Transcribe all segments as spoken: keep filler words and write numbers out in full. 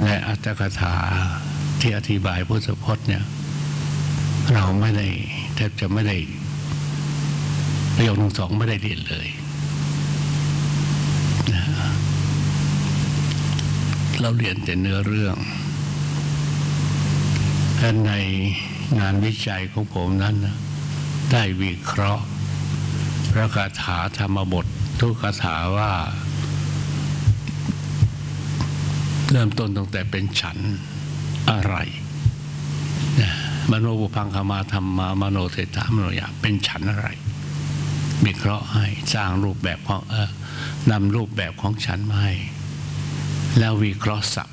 และอัตถกถาที่อธิบายพุทธพจน์เนี่ยเราไม่ได้แทบจะไม่ได้ประโยคหนึ่งสองไม่ได้เรียนเลยนะเราเรียนแต่เนื้อเรื่องและในงานวิจัยของผมนั้นนะได้วิเคราะห์พระคาถาธรรมบททุกคาถาว่าเริ่มต้นตั้งแต่เป็นฉันอะไรนะมโนปุพังคมาธรรมามโนเศรษฐามโนยะเป็นฉันอะไรวิเคราะห์ให้สร้างรูปแบบของเออนำรูปแบบของฉันมาให้แล้ววิเคราะห์ศัพท์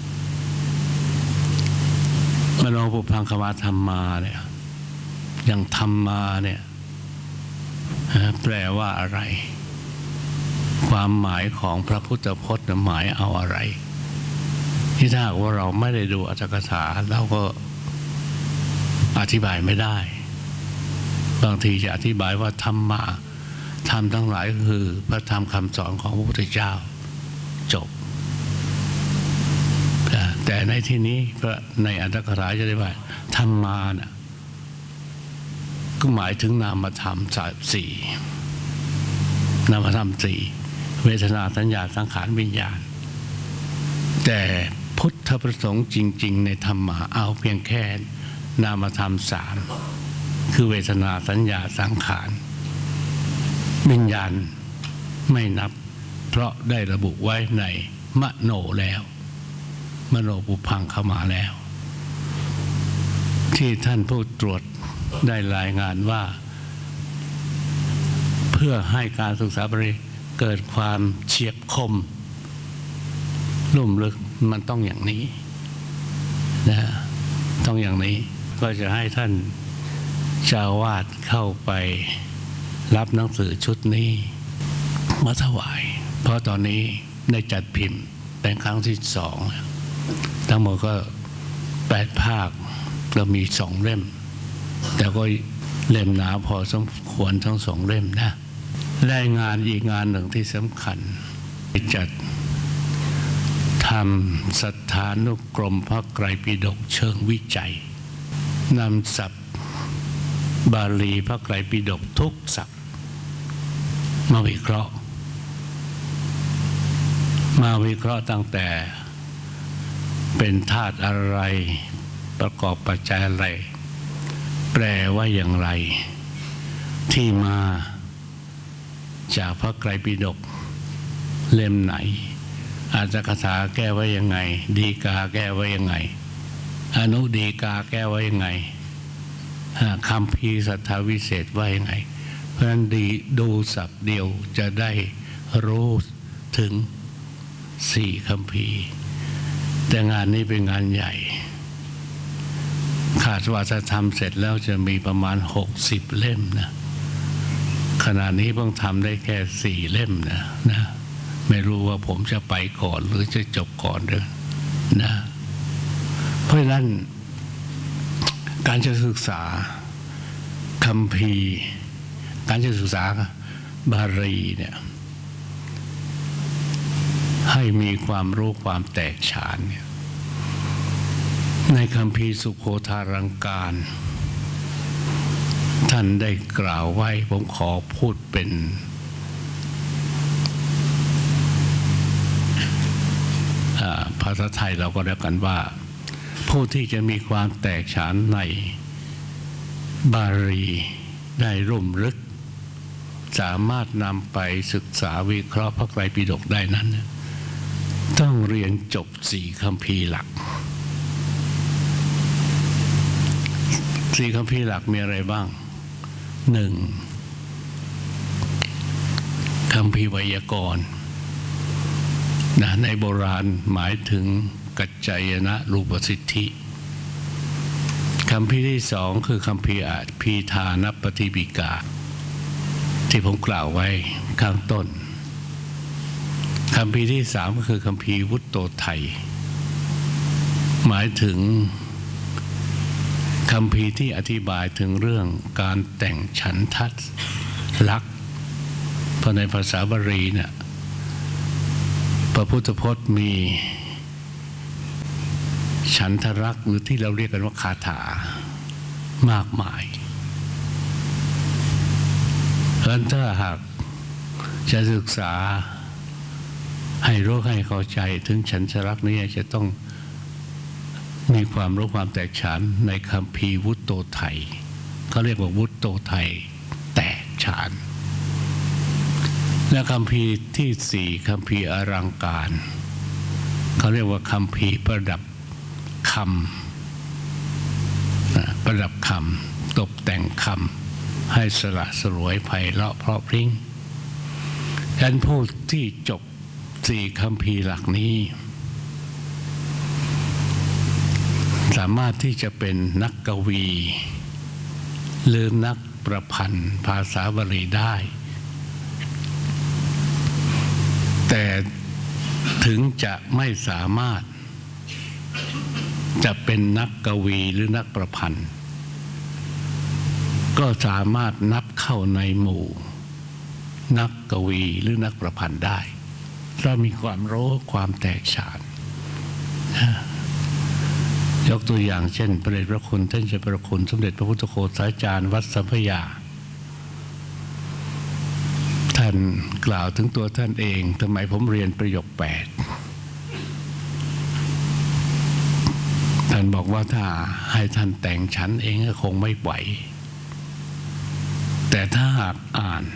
มโนปุพังคมาธรรมาเนี่ยอย่างธรรมาเนี่ยแปลว่าอะไรความหมายของพระพุทธพจน์หมายเอาอะไรที่ถ้าว่าเราไม่ได้ดูอัตถกถาเราก็อธิบายไม่ได้บางทีจะอธิบายว่าธรรมะธรรมทั้งหลายคือพระธรรมคำสอนของพระพุทธเจ้าจบแต่ในที่นี้ในอัตถกถาจะได้ว่าธรรมานะก็หมายถึงนามธรรมสี่นามธรรมสี่เวทนาสัญญาสังขารวิญญาณแต่พุทธประสงค์จริงๆในธรรมะเอาเพียงแค่นามธรรมสามคือเวทนาสัญญาสังขารวิญญาณไม่นับเพราะได้ระบุไว้ในมโนแล้วมโนปุพังเข้ามาแล้วที่ท่านผู้ตรวจได้รายงานว่าเพื่อให้การศึกษาปริญญาเกิดความเฉียบคมลุ่มลึกมันต้องอย่างนี้นะต้องอย่างนี้ก็จะให้ท่านเจ้าวาดเข้าไปรับหนังสือชุดนี้มาถวายเพราะตอนนี้ได้จัดพิมพ์เป็นครั้งที่สองทั้งหมดก็แปดภาคเรามีสองเล่มแต่ก็เล่มหนาพอสมควรทั้งสองเล่มนะและงานอีกงานหนึ่งที่สำคัญจัดทำสถานุกรมพระไตรปิฎกเชิงวิจัยนำศัพท์บาลีพระไตรปิฎกทุกศัพท์มาวิเคราะห์มาวิเคราะห์ตั้งแต่เป็นธาตุอะไรประกอบปัจจัยอะไรแปลว่าอย่างไรที่มาจากพระไตรปิฎกเล่มไหนอัตถกถาแก้ไว้ยังไงดีกาแก้ไว้ยังไงอนุดีกาแก้ไว้ยังไงคัมภีร์สัทธวิเศษว่ายังไงเพราะฉะนั้นดีดูศัพท์เดียวจะได้รู้ถึงสี่คัมภีร์แต่งานนี้เป็นงานใหญ่ขาดว่าจะทำเสร็จแล้วจะมีประมาณหกสิบเล่มนะขณะนี้เพิ่งทำได้แค่สี่เล่มนะนะไม่รู้ว่าผมจะไปก่อนหรือจะจบก่อนเด้อนะเพราะฉะนั้นการจะศึกษาคัมภีร์การจะศึกษาบาลีเนี่ยให้มีความรู้ความแตกฉานเนี่ยในคัมภีร์สุโขทารังการท่านได้กล่าวไว้ผมขอพูดเป็นภาษาไทยเราก็เรียกกันว่าผู้ที่จะมีความแตกฉานในบาลีได้รุ่มลึกสามารถนำไปศึกษาวิเคราะห์พระไตรปิฎกได้นั้นต้องเรียนจบสี่คัมภีร์หลักสี่คัมภีร์หลักมีอะไรบ้างหนึ่งคัมภีร์ไวยากรณ์นะในโบราณหมายถึงกัจจายนะรูปสิทธิคัมภีร์ที่สองคือคัมภีร์อาพีธานปฏิบิกาที่ผมกล่าวไว้ข้างต้นคัมภีร์ที่สามก็คือคัมภีร์วุตโตไทยหมายถึงคัมภีร์ที่อธิบายถึงเรื่องการแต่งฉันทัศลักษณ์เพราะในภาษาบาลีเนี่ยพระพุทธพจน์มีฉันทรักษ์หรือที่เราเรียกกันว่าคาถามากมายเพราะฉะนั้นถ้าหากจะศึกษาให้รู้ให้เข้าใจถึงฉันทรักษ์นี้จะต้องมีความรู้ความแตกฉานในคัมภีร์วุตโตไทยเขาเรียกว่าวุตโตไทยแตกฉานและคัมภีร์ที่สี่คัมภีร์อลังการเขาเรียกว่าคัมภีร์ประดับคำประดับคำตกแต่งคำให้สละสลวยไพเราะเพราะพริ้งดังนั้นผู้ที่จบสี่คัมภีร์หลักนี้สามารถที่จะเป็นนักกวีหรือนักประพันธ์ภาษาบาลีได้แต่ถึงจะไม่สามารถจะเป็นนักกวีหรือนักประพันธ์ก็สามารถนับเข้าในหมู่นักกวีหรือนักประพันธ์ได้เรามีความรู้ความแตกฉานยกตัวอย่างเช่นพระเดชพระคุณท่านเจ้าพระคุณสมเด็จพระพุทธโฆษาจารย์วัดสัมพยาท่านกล่าวถึงตัวท่านเองทำไมผมเรียนประโยคแปดท่านบอกว่าถ้าให้ท่านแต่งฉันเองก็คงไม่ไหวแต่ถ้าหากอ่าน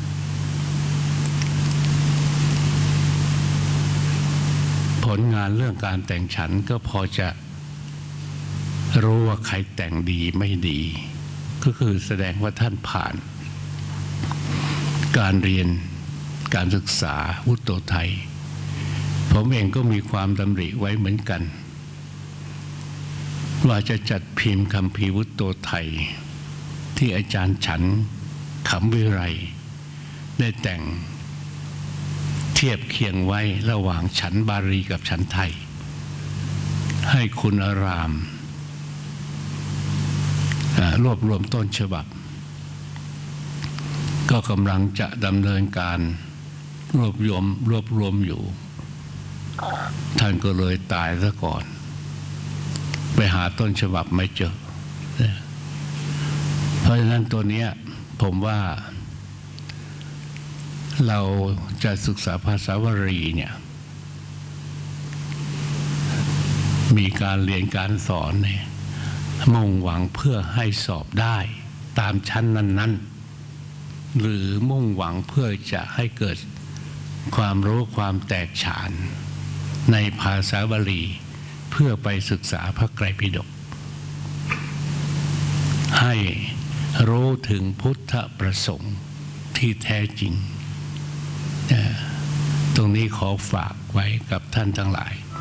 ผลงานเรื่องการแต่งฉันก็พอจะรู้ว่าใครแต่งดีไม่ดีก็คือแสดงว่าท่านผ่านการเรียนการศึกษาวุตโตไทยผมเองก็มีความดำริไว้เหมือนกันว่าจะจัดพิมพ์คัมภีร์วุตโตไทยที่อาจารย์ฉันขำวิไรได้แต่งเทียบเคียงไว้ระหว่างฉันบาลีกับฉันไทยให้คุณอารามรวบรวมต้นฉบับก็กำลังจะดำเนินการรวบรวมรวบรวมอยู่ท่านก็เลยตายซะก่อนไปหาต้นฉบับไม่เจอเพราะฉะนั้นตัวนี้ผมว่าเราจะศึกษาภาษาวารีเนี่ยมีการเรียนการสอนเนี่ยมุ่งหวังเพื่อให้สอบได้ตามชั้นนั้นๆหรือมุ่งหวังเพื่อจะให้เกิดความรู้ความแตกฉานในภาษาบาลีเพื่อไปศึกษาพระไตรปิฎกให้รู้ถึงพุทธประสงค์ที่แท้จริงตรงนี้ขอฝากไว้กับท่านทั้งหลาย